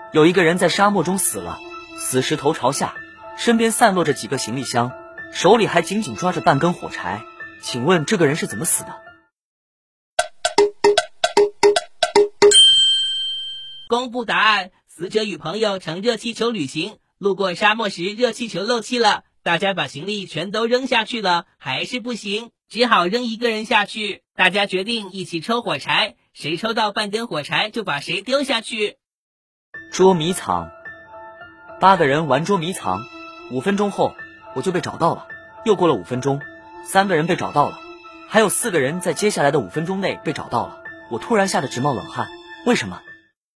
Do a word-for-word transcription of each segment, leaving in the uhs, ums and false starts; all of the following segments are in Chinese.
有一个人在沙漠中死了，死时头朝下，身边散落着几个行李箱，手里还紧紧抓着半根火柴。请问这个人是怎么死的？ 公布答案：死者与朋友乘热气球旅行，路过沙漠时热气球漏气了，大家把行李全都扔下去了，还是不行，只好扔一个人下去。大家决定一起抽火柴，谁抽到半根火柴就把谁丢下去。 捉迷藏。八个人玩捉迷藏，五分钟后我就被找到了。又过了五分钟，三个人被找到了，还有四个人在接下来的五分钟内被找到了。我突然吓得直冒冷汗，为什么？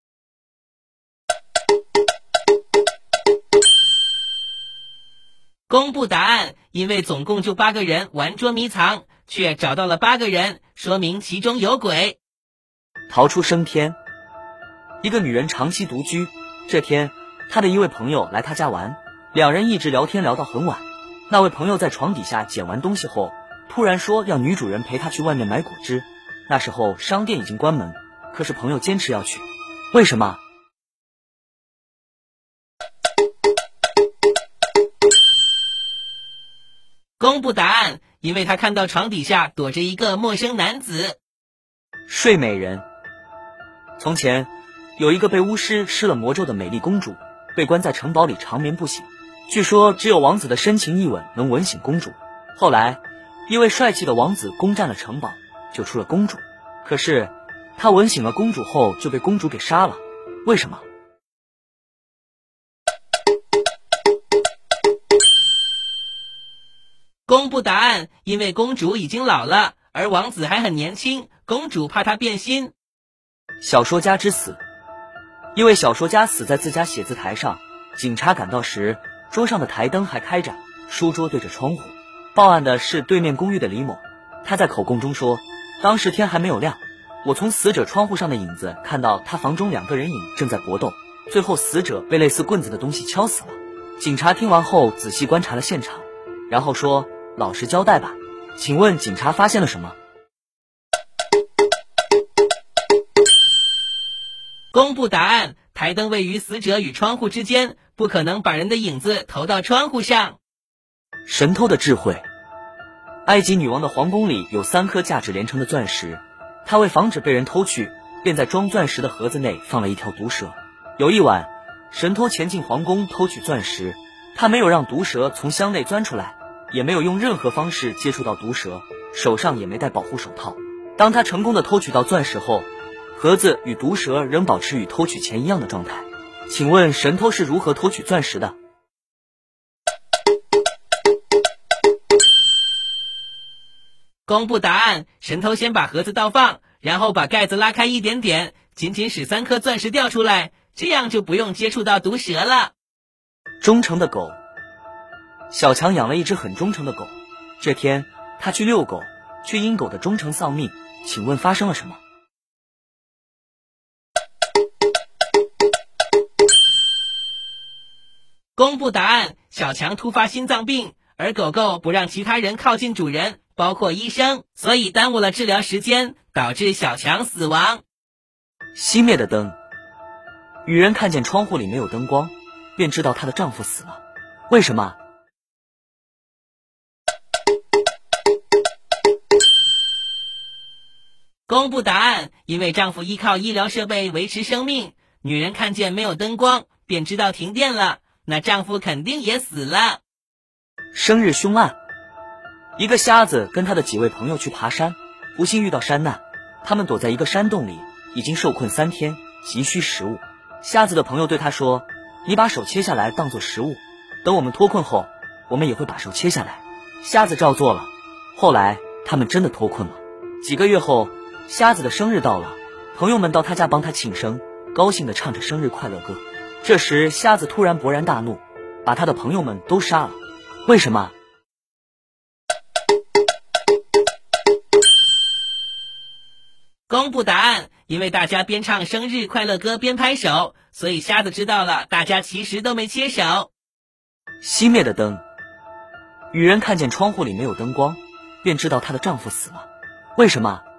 公布答案：因为总共就八个人玩捉迷藏，却找到了八个人，说明其中有鬼。 逃出升天。一个女人长期独居，这天她的一位朋友来她家玩，两人一直聊天聊到很晚。那位朋友在床底下捡完东西后，突然说要女主人陪他去外面买果汁。那时候商店已经关门，可是朋友坚持要去，为什么？ 公布答案：因为他看到床底下躲着一个陌生男子。 睡美人。从前有一个被巫师施了魔咒的美丽公主，被关在城堡里长眠不醒。据说只有王子的深情一吻能吻醒公主。后来一位帅气的王子攻占了城堡，救出了公主。可是他吻醒了公主后就被公主给杀了，为什么？ 公布答案：因为公主已经老了，而王子还很年轻，公主怕他变心。 小说家之死。一位小说家死在自家写字台上，警察赶到时，桌上的台灯还开着，书桌对着窗户。报案的是对面公寓的李某，他在口供中说，当时天还没有亮，我从死者窗户上的影子看到他房中两个人影正在搏斗，最后死者被类似棍子的东西敲死了。警察听完后仔细观察了现场，然后说，老实交代吧。请问警察发现了什么？ 公布答案：台灯位于死者与窗户之间，不可能把人的影子投到窗户上。 神偷的智慧。埃及女王的皇宫里有三颗价值连城的钻石，她为防止被人偷去，便在装钻石的盒子内放了一条毒蛇。有一晚，神偷前进皇宫偷取钻石，他没有让毒蛇从箱内钻出来，也没有用任何方式接触到毒蛇，手上也没戴保护手套。当他成功的偷取到钻石后，盒子与毒蛇仍保持与偷取前一样的状态。请问神偷是如何偷取钻石的？ 公布答案：神偷先把盒子倒放，然后把盖子拉开一点点，仅仅使三颗钻石掉出来，这样就不用接触到毒蛇了。 忠诚的狗。小强养了一只很忠诚的狗，这天他去遛狗，却因狗的忠诚丧命，请问发生了什么？ 公布答案：小强突发心脏病，而狗狗不让其他人靠近主人，包括医生，所以耽误了治疗时间，导致小强死亡。 熄灭的灯。女人看见窗户里没有灯光，便知道她的丈夫死了，为什么？ 公布答案：因为丈夫依靠医疗设备维持生命，女人看见没有灯光，便知道停电了，那丈夫肯定也死了。 生日凶案。一个瞎子跟他的几位朋友去爬山，不幸遇到山难，他们躲在一个山洞里，已经受困三天，急需食物。瞎子的朋友对他说，你把手切下来当作食物，等我们脱困后，我们也会把手切下来。瞎子照做了，后来他们真的脱困了。几个月后，瞎子的生日到了，朋友们到他家帮他庆生，高兴地唱着生日快乐歌。这时瞎子突然勃然大怒，把他的朋友们都杀了，为什么？ 公布答案：因为大家边唱生日快乐歌边拍手，所以瞎子知道了大家其实都没切手。 熄灭的灯。女人看见窗户里没有灯光，便知道她的丈夫死了，为什么？